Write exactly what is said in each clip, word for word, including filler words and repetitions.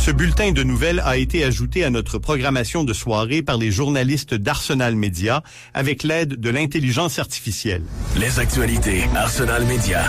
Ce bulletin de nouvelles a été ajouté à notre programmation de soirée par les journalistes d'Arsenal Média avec l'aide de l'intelligence artificielle. Les actualités Arsenal Média.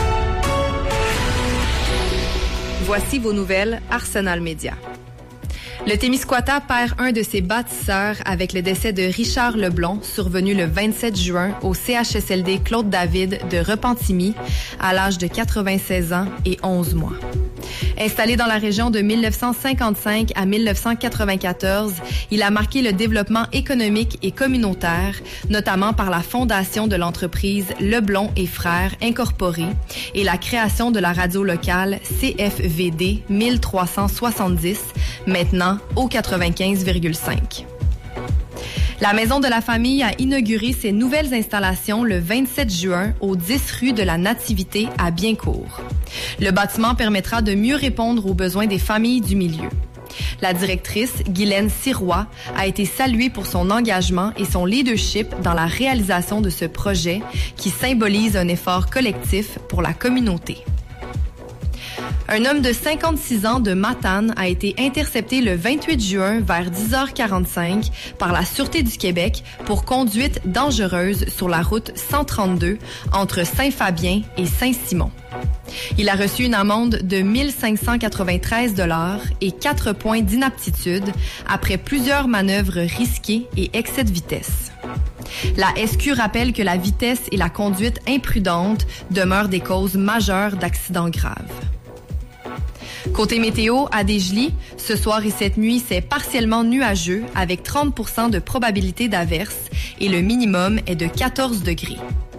Voici vos nouvelles Arsenal Média. Le Témiscouata perd un de ses bâtisseurs avec le décès de Richard Leblond, survenu le vingt-sept juin au C H S L D Claude-David de Repentigny, à l'âge de quatre-vingt-seize ans et onze mois. Installé dans la région de mille neuf cent cinquante-cinq à mille neuf cent quatre-vingt-quatorze, il a marqué le développement économique et communautaire, notamment par la fondation de l'entreprise Leblond et Frères Incorporée et la création de la radio locale C F V D mille trois cent soixante-dix, maintenant au quatre-vingt-quinze virgule cinq. La Maison de la Famille a inauguré ses nouvelles installations le vingt-sept juin au dix rue de la Nativité à Biencourt. Le bâtiment permettra de mieux répondre aux besoins des familles du milieu. La directrice, Guylaine Sirois, a été saluée pour son engagement et son leadership dans la réalisation de ce projet qui symbolise un effort collectif pour la communauté. Un homme de cinquante-six ans de Matane a été intercepté le vingt-huit juin vers dix heures quarante-cinq par la Sûreté du Québec pour conduite dangereuse sur la route cent trente-deux entre Saint-Fabien et Saint-Simon. Il a reçu une amende de mille cinq cent quatre-vingt-treize dollars et quatre points d'inaptitude après plusieurs manœuvres risquées et excès de vitesse. La S Q rappelle que la vitesse et la conduite imprudente demeurent des causes majeures d'accidents graves. Côté météo, à Desjely, ce soir et cette nuit, c'est partiellement nuageux avec trente pour cent de probabilité d'averse et le minimum est de quatorze degrés.